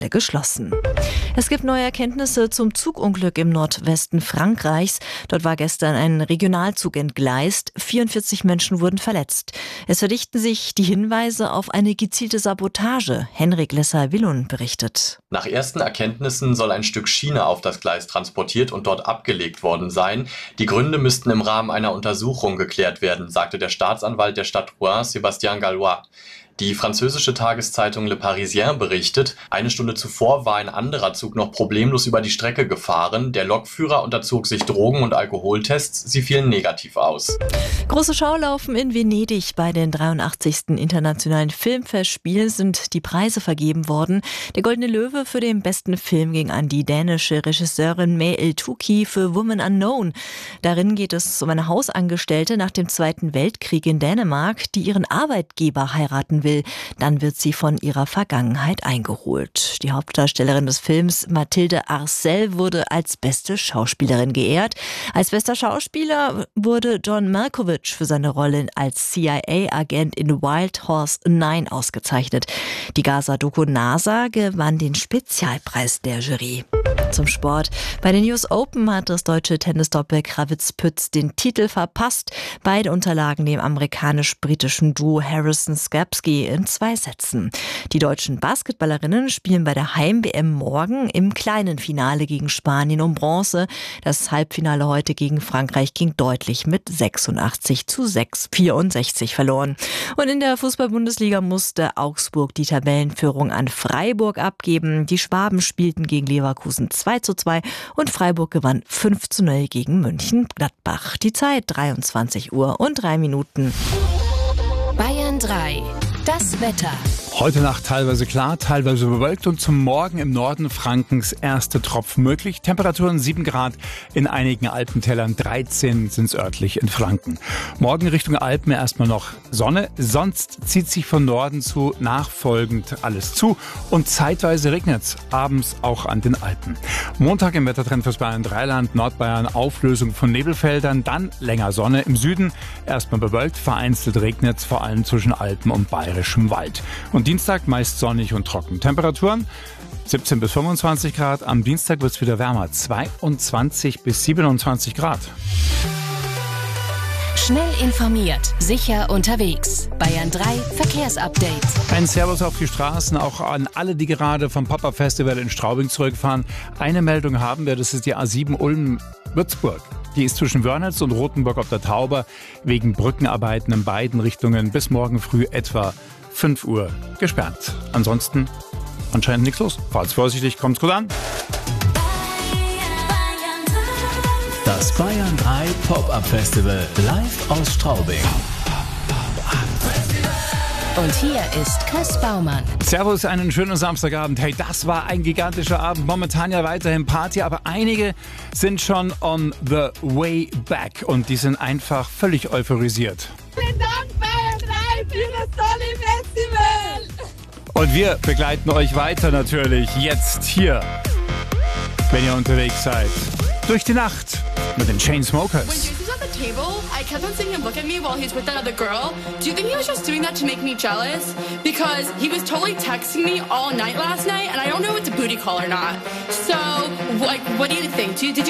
geschlossen. Es gibt neue Erkenntnisse zum Zugunglück im Nordwesten Frankreichs. Dort war gestern ein Regionalzug entgleist. 44 Menschen wurden verletzt. Es verdichten sich die Hinweise auf eine gezielte Sabotage. Henrik Lesser-Willun berichtet. Nach ersten Erkenntnissen soll ein Stück Schiene auf das Gleis transportiert und dort abgelegt worden sein. Die Gründe müssten im Rahmen einer Untersuchung geklärt werden, sagte der Staatsanwalt der Stadt Rouen, Sébastien Gallois. Die französische Tageszeitung Le Parisien berichtet, eine Stunde zuvor war ein anderer Zug noch problemlos über die Strecke gefahren. Der Lokführer unterzog sich Drogen- und Alkoholtests. Sie fielen negativ aus. Große Schaulaufen in Venedig. Bei den 83. Internationalen Filmfestspielen sind die Preise vergeben worden. Der Goldene Löwe für den besten Film ging an die dänische Regisseurin May El-Touki für Woman Unknown. Darin geht es um eine Hausangestellte nach dem Zweiten Weltkrieg in Dänemark, die ihren Arbeitgeber heiraten will. Dann wird sie von ihrer Vergangenheit eingeholt. Die Hauptdarstellerin des Films, Mathilde Arcel, wurde als beste Schauspielerin geehrt. Als bester Schauspieler wurde John Malkovich für seine Rolle als CIA-Agent in Wild Horse 9 ausgezeichnet. Die Gaza-Doku NASA gewann den Spezialpreis der Jury. Zum Sport. Bei den US Open hat das deutsche Tennisdoppel Krawietz-Pütz den Titel verpasst. Beide unterlagen dem amerikanisch-britischen Duo Harrison-Skapski in 2 Sätzen. Die deutschen Basketballerinnen spielen bei der Heim-WM morgen im kleinen Finale gegen Spanien um Bronze. Das Halbfinale heute gegen Frankreich ging deutlich mit 86:64 verloren. Und in der Fußball-Bundesliga musste Augsburg die Tabellenführung an Freiburg abgeben. Die Schwaben spielten gegen Leverkusen 2:2 und Freiburg gewann 5:0 gegen Mönchengladbach. Die Zeit 23:03. Bayern 3. Das Wetter. Heute Nacht teilweise klar, teilweise bewölkt und zum Morgen im Norden Frankens erste Tropfen möglich. Temperaturen 7 Grad, in einigen Alpentälern 13 sind es örtlich in Franken. Morgen Richtung Alpen erstmal noch Sonne, sonst zieht sich von Norden zu nachfolgend alles zu und zeitweise regnet es abends auch an den Alpen. Montag im Wettertrend fürs Bayern Dreiland, Nordbayern Auflösung von Nebelfeldern, dann länger Sonne. Im Süden erstmal bewölkt, vereinzelt regnet es vor allem zwischen Alpen und bayerischem Wald. Und Dienstag meist sonnig und trocken. Temperaturen 17 bis 25 Grad. Am Dienstag wird es wieder wärmer. 22 bis 27 Grad. Schnell informiert, sicher unterwegs. Bayern 3 Verkehrsupdate. Ein Servus auf die Straßen, auch an alle, die gerade vom Pop-Up Festival in Straubing zurückfahren. Eine Meldung haben wir, das ist die A7 Ulm-Würzburg. Die ist zwischen Wörnitz und Rothenburg auf der Tauber wegen Brückenarbeiten in beiden Richtungen bis morgen früh etwa 5 Uhr gesperrt. Ansonsten anscheinend nichts los. Fahrt's vorsichtig, kommt's gut an. Das Bayern 3 Pop-Up Festival live aus Straubing. Und hier ist Chris Baumann. Servus, einen schönen Samstagabend. Hey, das war ein gigantischer Abend. Momentan ja weiterhin Party, aber einige sind schon on the way back und die sind einfach völlig euphorisiert. Vielen Dank, Bayern 3, für das tolle Festival. Und wir begleiten euch weiter natürlich jetzt hier, wenn ihr unterwegs seid, durch die Nacht mit den Chainsmokers. When Jesus was at the table, I kept on seeing him look at me while he's with that other girl. Do you think he was just doing that to make me jealous? Because he was totally texting me all night last night, and I don't know if it's a booty call or not. So, what do you think? Did you